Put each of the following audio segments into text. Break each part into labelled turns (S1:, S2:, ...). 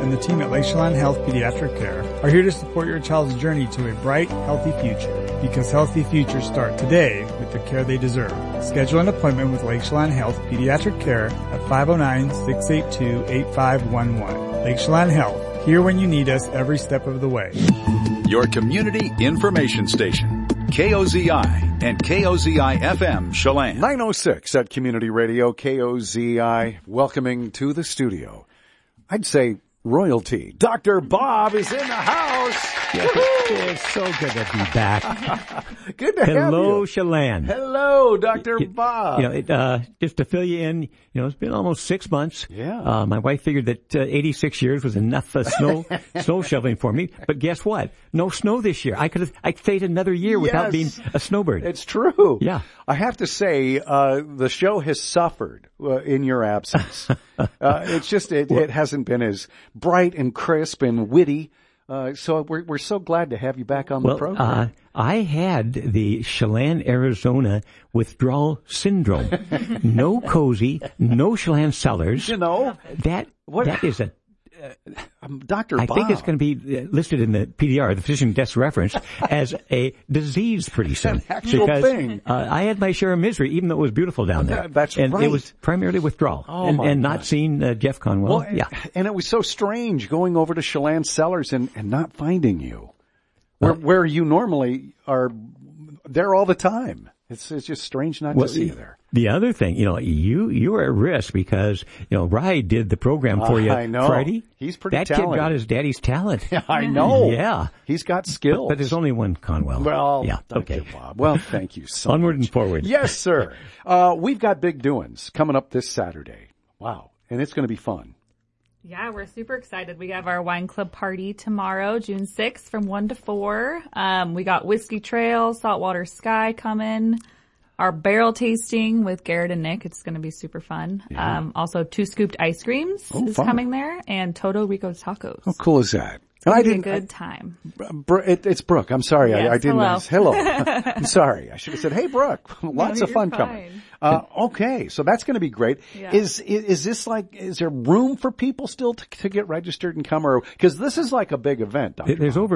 S1: and the team at Lake Chelan Health Pediatric Care are here to support your child's journey to a bright, healthy future. Because healthy futures start today with the care they deserve. Schedule an appointment with Lake Chelan Health Pediatric Care at 509-682-8511. Lake Chelan Health, here when you need us every step of the way.
S2: Your community information station, KOZI and KOZI-FM Chelan.
S3: 906 at Community Radio, KOZI, welcoming to the studio, I'd say royalty. Dr. Bob is in the house.
S4: It's so good to be back.
S3: Good to have you.
S4: Hello, Chelan.
S3: Hello, Dr. Bob.
S4: Just to fill you in, it's been almost 6 months.
S3: Yeah.
S4: My wife figured that 86 years was enough snow shoveling for me. But guess what? No snow this year. I stayed another year without being a snowbird.
S3: It's true.
S4: Yeah.
S3: I have to say, the show has suffered in your absence. It hasn't been as bright and crisp and witty. So we're so glad to have you back on the program.
S4: I had the Chelan, Arizona withdrawal syndrome. No cozy, no Chelan cellars. That is a
S3: Dr. Bob.
S4: I think it's going to be listed in the PDR, the physician desk reference, as a disease pretty soon.
S3: An actual thing.
S4: I had my share of misery, even though it was beautiful down there.
S3: That's
S4: and
S3: right.
S4: it was primarily withdrawal.
S3: And
S4: not seeing Jeff Conwell.
S3: Well, yeah. And it was so strange going over to Chelan Cellars and not finding you. Where you normally are there all the time. It's just strange not to see you there.
S4: The other thing, you were at risk because, Rye did the program for you
S3: I know.
S4: Friday.
S3: He's pretty
S4: talented.
S3: talented.
S4: That kid got his daddy's talent.
S3: Yeah, I know.
S4: Yeah.
S3: He's got skills.
S4: But there's only one Conwell.
S3: Well,
S4: yeah.
S3: Dr.
S4: Okay.
S3: Bob. Well, thank you so
S4: Onward
S3: much.
S4: and forward.
S3: Yes, sir. We've got big doings coming up this Saturday. Wow. And it's going to be fun.
S5: Yeah, we're super excited. We have our wine club party tomorrow, June 6th from 1 to 4. We got Whiskey Trail, Saltwater Sky coming. Our barrel tasting with Garrett and Nick. It's going to be super fun.
S3: Yeah.
S5: Also, Two Scooped Ice Creams is
S3: fun.
S5: coming there, and Toto Rico Tacos.
S3: How cool is that?
S5: It'll be a good time.
S3: It's Brooke. I'm sorry.
S5: Yes,
S3: I didn't.
S5: hello.
S3: I'm sorry. I should have said, hey, Brooke, lots of fun coming. Okay. So that's going to be great.
S5: Yeah.
S3: Is this is there room for people still to get registered and come, or, cause this is like a big event, Dr.
S4: There's
S3: Bob.
S4: over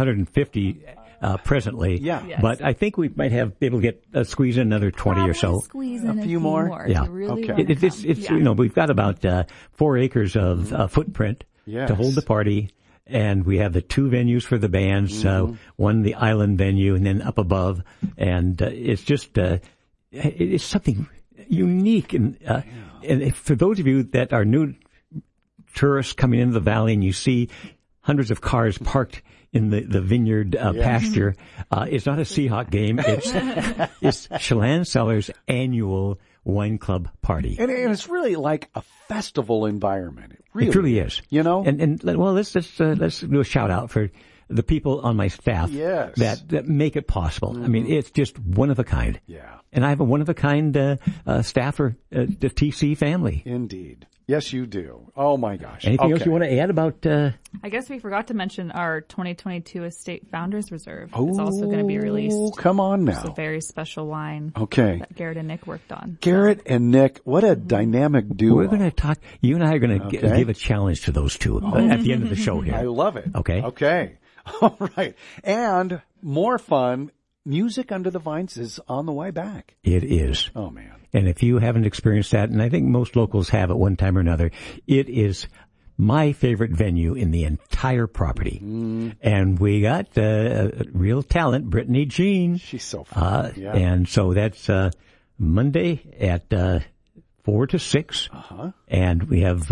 S4: 550 presently.
S3: Yeah.
S5: Yes.
S4: But I think we might have be able to get squeeze in another 20 or so.
S5: Squeeze in
S3: A few more?
S5: If
S4: Yeah.
S5: you really
S3: Okay.
S5: want to
S4: It's
S5: come.
S4: we've got about 4 acres of footprint
S3: Yes.
S4: to hold the party. And we have the 2 venues for the bands, one the island venue and then up above. And it's just it's something unique. And for those of you that are new tourists coming into the valley and you see hundreds of cars parked in the vineyard pasture, it's not a Seahawk game. It's Chelan Cellars' annual wine club party.
S3: And it's really like a festival environment.
S4: It truly is.
S3: And
S4: well, let's do a shout out for the people on my staff
S3: Yes.
S4: that make it possible. I mean, it's just one of a kind.
S3: Yeah.
S4: And I have a one of a kind staffer, the TC family.
S3: Indeed. Yes, you do. Oh my gosh.
S4: Anything else you want to add about?
S5: I guess we forgot to mention our 2022 Estate Founders Reserve. It's also going to be released.
S3: Oh, come on
S5: It's a
S3: now.
S5: very special wine
S3: Okay.
S5: that Garrett and Nick worked on.
S3: Garrett and Nick, what a dynamic duo.
S4: We're going to talk. You and I are going to
S3: Okay.
S4: give a challenge to those two at the end of the show here.
S3: I love it.
S4: Okay.
S3: Okay. All right. And more fun. Music Under the Vines is on the way back.
S4: It is.
S3: Oh man.
S4: And if you haven't experienced that, and I think most locals have at one time or another, it is my favorite venue in the entire property. And we got real talent, Brittany Jean.
S3: She's so fun. Yeah.
S4: And so that's Monday at 4 to 6. And we have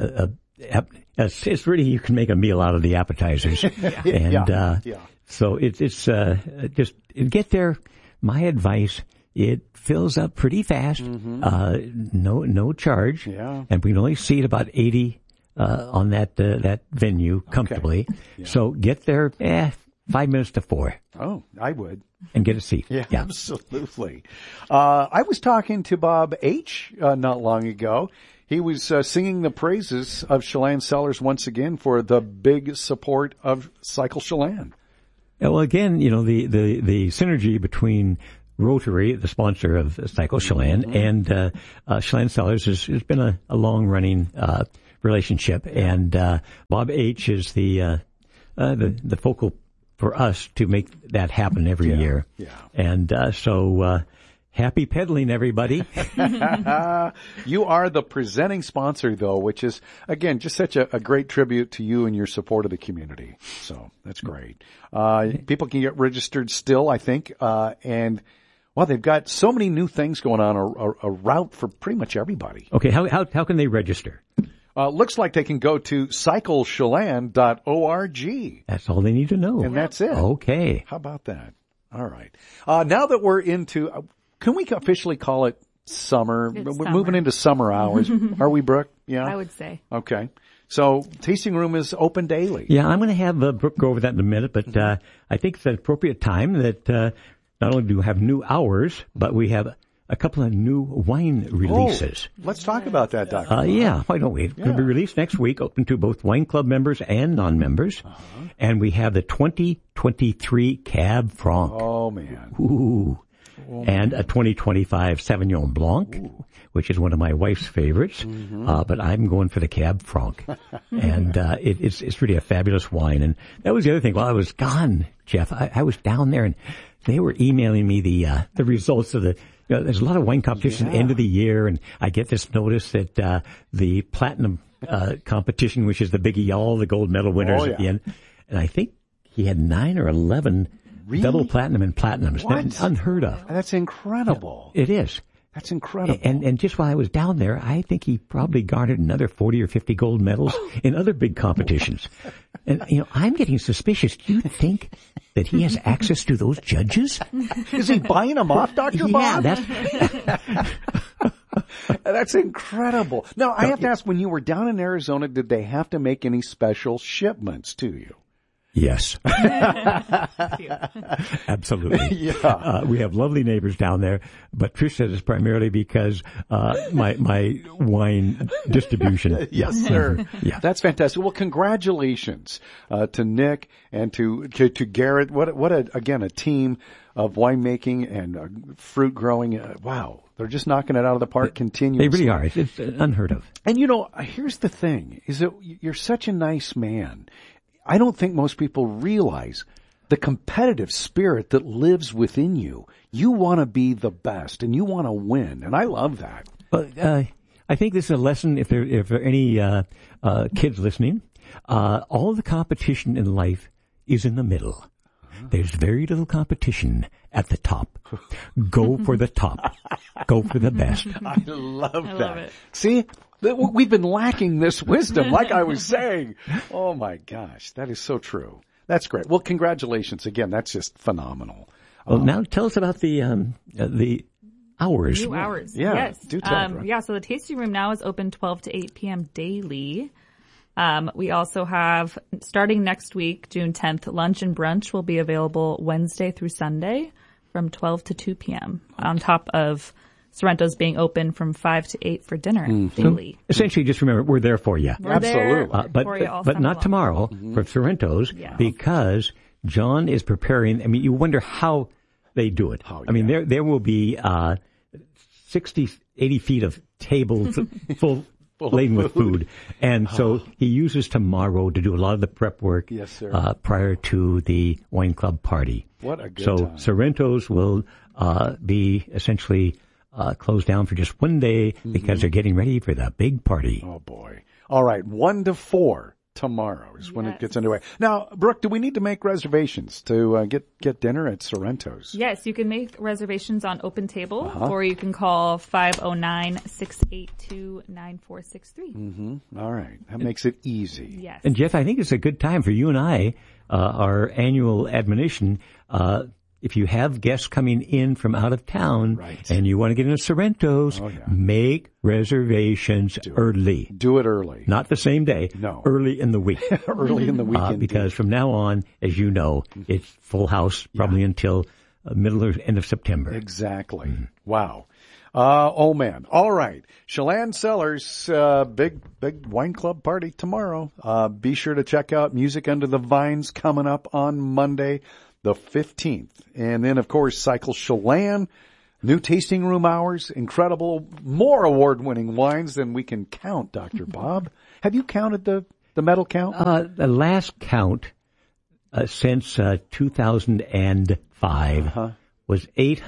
S4: it's really, you can make a meal out of the appetizers. And so it's just get there. My advice, it fills up pretty fast. No charge.
S3: Yeah.
S4: And we can only seat about 80 on that venue comfortably.
S3: Yeah.
S4: So get there 5 minutes to 4
S3: Oh, I would.
S4: and get a seat.
S3: Yeah, absolutely. I was talking to Bob H. Not long ago. He was singing the praises of Chelan Cellars once again for the big support of Cycle Chelan.
S4: Well, again, the synergy between Rotary, the sponsor of Cycle Chelan, and Chelan Cellars has been a long-running relationship. And Bob H. is the focal for us to make that happen every year.
S3: Yeah.
S4: And so happy peddling, everybody.
S3: You are the presenting sponsor, though, which is, again, just such a great tribute to you and your support of the community. So that's great. People can get registered still, I think, and well, they've got so many new things going on, a route for pretty much everybody.
S4: Okay, how can they register?
S3: Looks like they can go to cyclechelan.org.
S4: That's all they need to know.
S3: And that's it.
S4: Okay.
S3: How about that? All right. Now that we're into, can we officially call it summer?
S5: It's
S3: We're
S5: summer.
S3: moving into summer hours. Are we, Brooke? Yeah.
S5: I would say.
S3: Okay. So tasting room is open daily.
S4: Yeah, I'm going to have Brooke go over that in a minute, but I think it's an appropriate time that not only do we have new hours, but we have a couple of new wine releases.
S3: Oh, let's talk about that, Doctor.
S4: Yeah, why don't we? It's going to be released next week, open to both Wine Club members and non-members. And we have the 2023 Cab Franc.
S3: Oh, man.
S4: Ooh. And a 2025 Sauvignon Blanc, which is one of my wife's favorites. But I'm going for the Cab Franc. And it's really a fabulous wine. And that was the other thing. While I was gone, Jeff, I was down there and they were emailing me the results of there's a lot of wine competition at the end of the year, and I get this notice that the platinum competition, which is the biggie, all the gold medal winners at the end, and I think he had 9 or 11 double platinum and platinums.
S3: What?
S4: That's unheard of.
S3: That's incredible.
S4: It is.
S3: That's incredible.
S4: And just while I was down there, I think he probably garnered another 40 or 50 gold medals in other big competitions. And, I'm getting suspicious. Do you think that he has access to those judges?
S3: Is he buying them off, Dr. Bob?
S4: Yeah,
S3: That's incredible. Now, I have to ask, when you were down in Arizona, did they have to make any special shipments to you?
S4: Yes. Absolutely.
S3: Yeah.
S4: We have lovely neighbors down there, but Trish says it's primarily because my wine distribution.
S3: Yes, sir.
S4: Yeah.
S3: That's fantastic. Well, congratulations to Nick and to Garrett. What a team of winemaking and fruit growing. Wow. They're just knocking it out of the park continuously.
S4: They really are. It's unheard of.
S3: And here's the thing, is that you're such a nice man. I don't think most people realize the competitive spirit that lives within you. You want to be the best and you want to win. And I love that.
S4: Well, I think this is a lesson if there are any kids listening. All the competition in life is in the middle. There's very little competition at the top. Go for the top. Go for the best.
S3: I love that.
S5: love it.
S3: See, we've been lacking this wisdom, like I was saying. Oh my gosh, that is so true. That's great. Well, congratulations again. That's just phenomenal.
S4: Well, now tell us about the hours.
S5: New hours.
S3: Yeah,
S5: Yes.
S3: do tell, Brooke.
S5: So the tasting room now is open 12 to 8 p.m. daily. We also have, starting next week, June 10th, lunch and brunch will be available Wednesday through Sunday from 12 to 2 p.m. on top of Sorrento's being open from 5 to 8 for dinner daily.
S4: Essentially, just remember, we're there for you.
S5: We're there
S3: Absolutely.
S5: for you all
S4: But
S5: summer
S4: not
S5: long.
S4: tomorrow for Sorrento's because John is preparing. I mean, you wonder how they do it. I mean, there will be 60, 80 feet of tables full laden with food. And so he uses tomorrow to do a lot of the prep work
S3: Yes, sir.
S4: prior to the wine club party.
S3: What a good
S4: So
S3: time.
S4: Sorrento's will be essentially closed down for just one day because they're getting ready for the big party.
S3: Oh boy. All right. 1 to 4 tomorrow is when it
S5: Yes.
S3: gets underway. Now, Brooke, do we need to make reservations to get dinner at Sorrento's?
S5: Yes, you can make reservations on Open Table, or you can call 509-682-9463.
S3: All right. That makes it easy.
S5: Yes.
S4: And Jeff, I think it's a good time for you and I, our annual admonition, if you have guests coming in from out of town
S3: Right.
S4: and you want to get into Sorrento's, make reservations early.
S3: Do it early.
S4: Not the same day.
S3: No.
S4: Early in the week.
S3: Early in the weekend.
S4: Because from now on, as you know, it's full house probably until middle or end of September.
S3: Exactly. Wow. Oh man. All right. Chelan Cellars, big wine club party tomorrow. Be sure to check out Music Under the Vines coming up on Monday, the 15th. And then of course, Cycle Chelan, new tasting room hours, incredible, more award-winning wines than we can count, Dr. Bob. Have you counted the medal count?
S4: The last count since 2005 was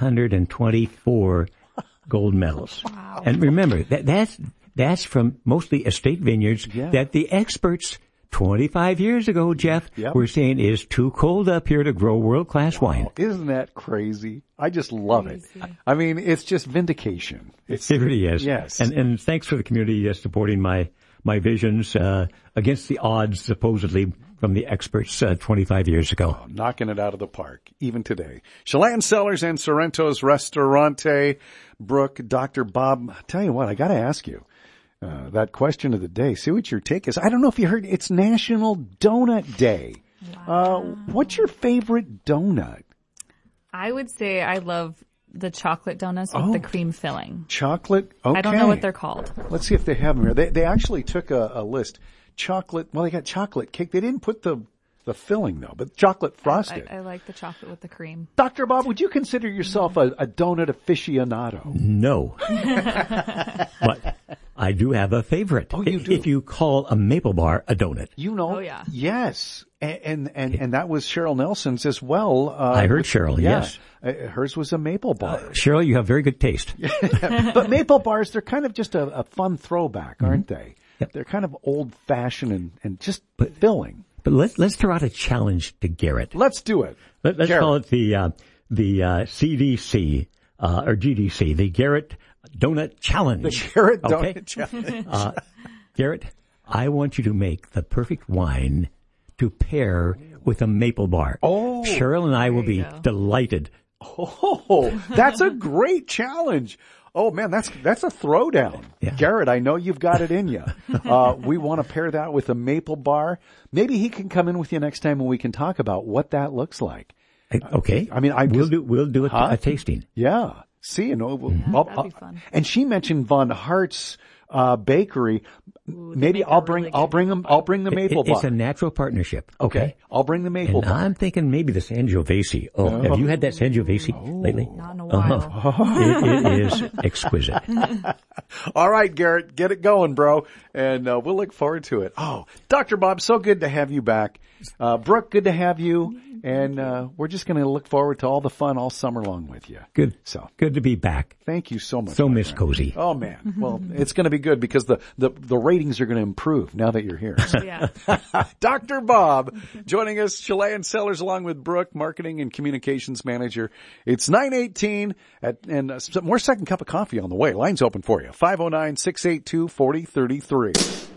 S4: 824 gold medals.
S5: Wow.
S4: And remember, that's from mostly estate vineyards that the experts 25 years ago, Jeff, were saying is too cold up here to grow world-class wine.
S3: Isn't that crazy? I just love it. I mean, it's just vindication.
S4: It really is.
S3: Yes.
S4: And thanks for the community supporting my visions against the odds, supposedly, from the experts 25 years ago.
S3: Oh, knocking it out of the park, even today. Chelan Cellars and Sorrento's Restaurante. Brooke, Dr. Bob, I tell you what, I got to ask you that question of the day. See what your take is. I don't know if you heard, it's National Donut Day.
S5: Wow.
S3: What's your favorite donut?
S5: I would say I love the chocolate donuts with the cream filling.
S3: Chocolate? Okay.
S5: I don't know what they're called.
S3: Let's see if they have them here. They actually took a list. Chocolate, well, they got chocolate cake. They didn't put the filling, though, but chocolate frosted.
S5: I like the chocolate with the cream.
S3: Dr. Bob, would you consider yourself a donut aficionado?
S4: No. But I do have a favorite.
S3: Oh, you do?
S4: If you call a maple bar a donut.
S3: You know?
S5: Oh, yeah.
S3: Yes. And that was Cheryl Nelson's as well.
S4: I heard Cheryl, yes.
S3: Hers was a maple bar.
S4: Cheryl, you have very good taste.
S3: But maple bars, they're kind of just a fun throwback, aren't they? Yep. They're kind of old-fashioned and just filling.
S4: But let's throw out a challenge to Garrett.
S3: Let's do it.
S4: Let's call it the CDC or GDC, the Garrett Donut Challenge.
S3: The Garrett Donut Challenge.
S4: Garrett, I want you to make the perfect wine to pair with a maple bar.
S3: Oh,
S4: Cheryl and I will be delighted.
S3: Oh, that's a great challenge. Oh man, that's a throwdown.
S4: Yeah.
S3: Garrett, I know you've got it in you. We want to pair that with a maple bar. Maybe he can come in with you next time and we can talk about what that looks like.
S4: Okay.
S3: I mean,
S4: we'll do a tasting.
S3: Yeah. See,
S5: That'd be fun.
S3: And she mentioned Von Hart's bakery. Maybe I'll bring the maple bar.
S4: It's a natural partnership.
S3: Okay. I'll bring the maple
S4: and
S3: bar.
S4: I'm thinking maybe the Sangiovese. Have you had that Sangiovese lately?
S5: Not in a while.
S4: It is exquisite.
S3: All right, Garrett, get it going, bro. And we'll look forward to it. Oh, Dr. Bob, so good to have you back. Brooke, good to have you. And we're just going to look forward to all the fun all summer long with you.
S4: Good.
S3: So
S4: good to be back.
S3: Thank you so much.
S4: So Miss Cozy.
S3: Oh man. Well, it's going to be good because the ratings are going to improve now that you're here. So.
S5: Yeah.
S3: Dr. Bob joining us, Chelan Cellars, along with Brooke, Marketing and Communications Manager. It's 9:18 and some more second cup of coffee on the way. Lines open for you. 509-682-4033.